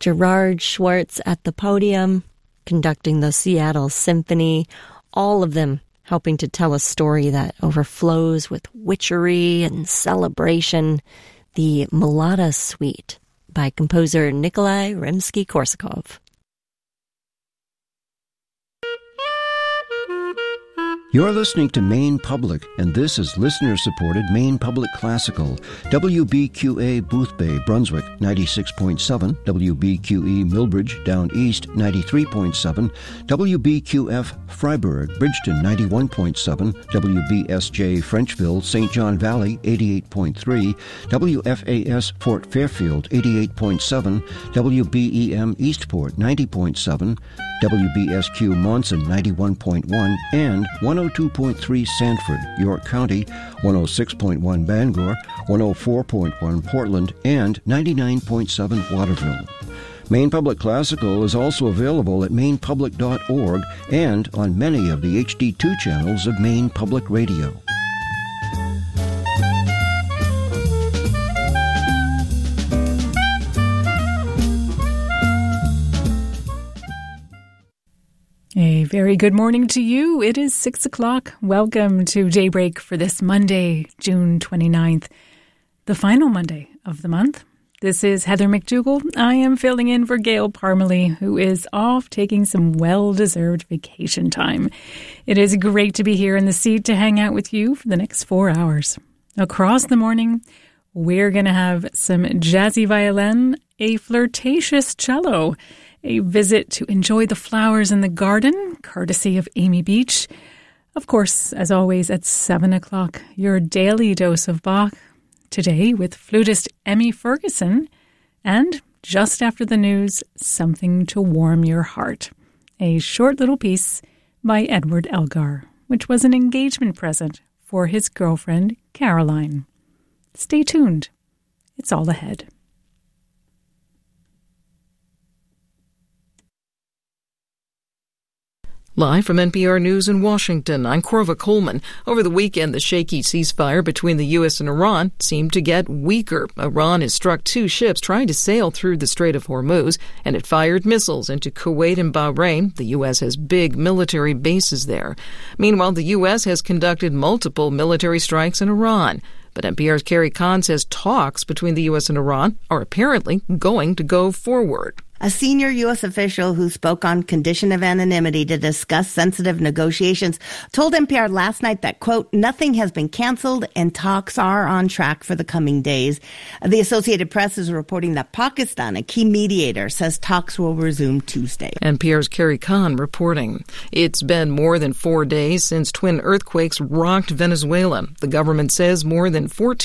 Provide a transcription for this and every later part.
Gerard Schwartz at the podium, conducting the Seattle Symphony, all of them helping to tell a story that overflows with witchery and celebration, the Mulata Suite by composer Nikolai Rimsky-Korsakov. You're listening to Maine Public, and this is listener-supported Maine Public Classical. WBQA Boothbay, Brunswick, 96.7. WBQE Millbridge, Down East, 93.7. WBQF Freiburg, Bridgeton, 91.7. WBSJ Frenchville, St. John Valley, 88.3. WFAS Fort Fairfield, 88.7. WBEM Eastport, 90.7. WBSQ Monson, 91.1, and 102.3 Sanford, York County, 106.1 Bangor, 104.1 Portland, and 99.7 Waterville. Maine Public Classical is also available at mainepublic.org and on many of the HD2 channels of Maine Public Radio. A very good morning to you. It is 6 o'clock. Welcome to Daybreak for this Monday, June 29th, the final Monday of the month. This is Heather McDougall. I am filling in for Gail Parmalee, who is off taking some well-deserved vacation time. It is great to be here in the seat to hang out with you for the next 4 hours. Across the morning, we're going to have some jazzy violin, a flirtatious cello, a visit to enjoy the flowers in the garden, courtesy of Amy Beach. Of course, as always, at 7 o'clock, your daily dose of Bach. Today with flutist Emmy Ferguson. And just after the news, something to warm your heart. A short little piece by Edward Elgar, which was an engagement present for his girlfriend, Caroline. Stay tuned. It's all ahead. Live from NPR News in Washington, I'm Corva Coleman. Over the weekend, the shaky ceasefire between the U.S. and Iran seemed to get weaker. Iran has struck 2 ships trying to sail through the Strait of Hormuz, and it fired missiles into Kuwait and Bahrain. The U.S. has big military bases there. Meanwhile, the U.S. has conducted multiple military strikes in Iran. But NPR's Carrie Kahn says talks between the U.S. and Iran are apparently going to go forward. A senior U.S. official who spoke on condition of anonymity to discuss sensitive negotiations told NPR last night that, quote, nothing has been canceled and talks are on track for the coming days. The Associated Press is reporting that Pakistan, a key mediator, says talks will resume Tuesday. NPR's Carrie Kahn reporting. It's been more than 4 days since twin earthquakes rocked Venezuela. The government says more than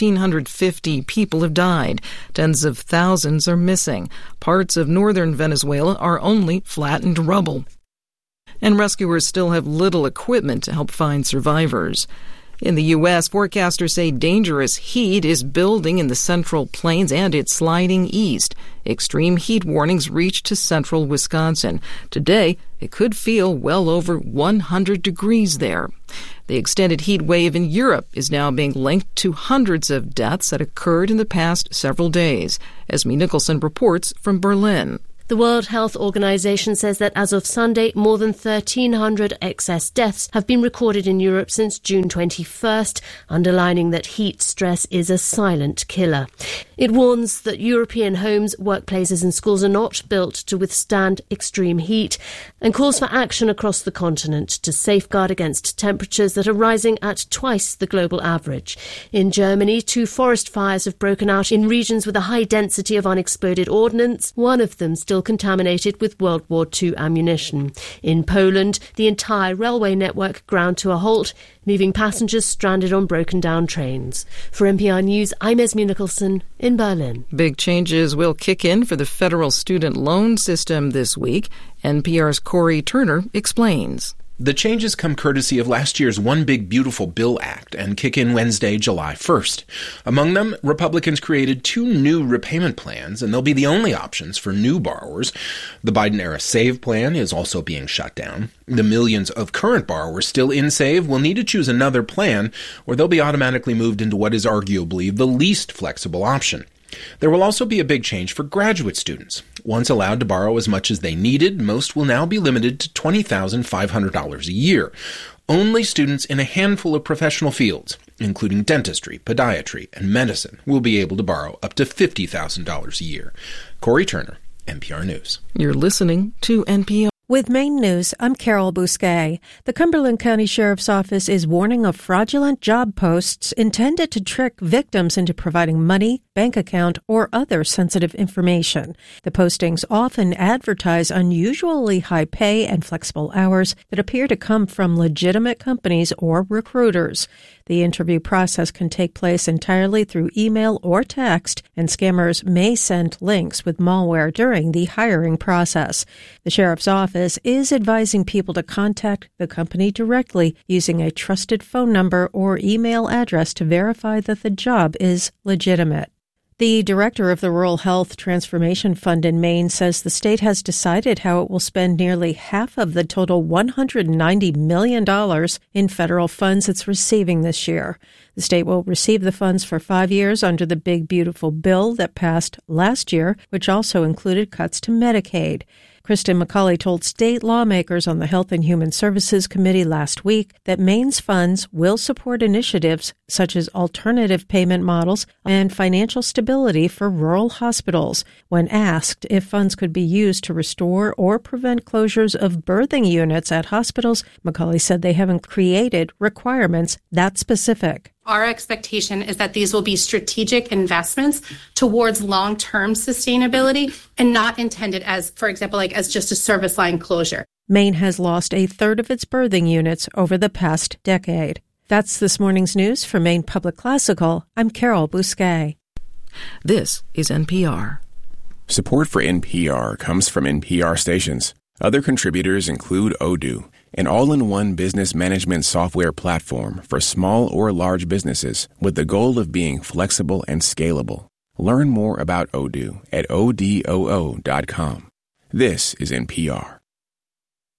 1,450 people have died. Tens of thousands are missing. Parts of northern Venezuela are only flattened rubble. And rescuers still have little equipment to help find survivors. In the U.S., forecasters say dangerous heat is building in the Central Plains and it's sliding east. Extreme heat warnings reach to central Wisconsin. Today, it could feel well over 100 degrees there. The extended heat wave in Europe is now being linked to hundreds of deaths that occurred in the past several days. Esme Nicholson reports from Berlin. The World Health Organization says that as of Sunday, more than 1,300 excess deaths have been recorded in Europe since June 21st, underlining that heat stress is a silent killer. It warns that European homes, workplaces and schools are not built to withstand extreme heat and calls for action across the continent to safeguard against temperatures that are rising at twice the global average. In Germany, 2 forest fires have broken out in regions with a high density of unexploded ordnance, one of them still contaminated with World War II ammunition. In Poland, the entire railway network ground to a halt, leaving passengers stranded on broken-down trains. For NPR News, I'm Esme Nicholson in Berlin. Big changes will kick in for the federal student loan system this week. NPR's Corey Turner explains. The changes come courtesy of last year's One Big Beautiful Bill Act and kick in Wednesday, July 1st. Among them, Republicans created 2 new repayment plans, and they'll be the only options for new borrowers. The Biden-era SAVE plan is also being shut down. The millions of current borrowers still in SAVE will need to choose another plan, or they'll be automatically moved into what is arguably the least flexible option. There will also be a big change for graduate students. Once allowed to borrow as much as they needed, most will now be limited to $20,500 a year. Only students in a handful of professional fields, including dentistry, podiatry, and medicine, will be able to borrow up to $50,000 a year. Corey Turner, NPR News. You're listening to NPR. With Maine News, I'm Carol Bousquet. The Cumberland County Sheriff's Office is warning of fraudulent job posts intended to trick victims into providing money, bank account, or other sensitive information. The postings often advertise unusually high pay and flexible hours that appear to come from legitimate companies or recruiters. The interview process can take place entirely through email or text, and scammers may send links with malware during the hiring process. The Sheriff's Office is advising people to contact the company directly using a trusted phone number or email address to verify that the job is legitimate. The director of the Rural Health Transformation Fund in Maine says the state has decided how it will spend nearly half of the total $190 million in federal funds it's receiving this year. The state will receive the funds for 5 years under the Big Beautiful Bill that passed last year, which also included cuts to Medicaid. Kristen McCauley told state lawmakers on the Health and Human Services Committee last week that Maine's funds will support initiatives such as alternative payment models and financial stability for rural hospitals. When asked if funds could be used to restore or prevent closures of birthing units at hospitals, McCauley said they haven't created requirements that specific. Our expectation is that these will be strategic investments towards long-term sustainability and not intended as, for example, as just a service line closure. Maine has lost a third of its birthing units over the past decade. That's this morning's news from Maine Public Classical. I'm Carol Bousquet. This is NPR. Support for NPR comes from NPR stations. Other contributors include Odoo, an all-in-one business management software platform for small or large businesses with the goal of being flexible and scalable. Learn more about Odoo at odoo.com. This is NPR.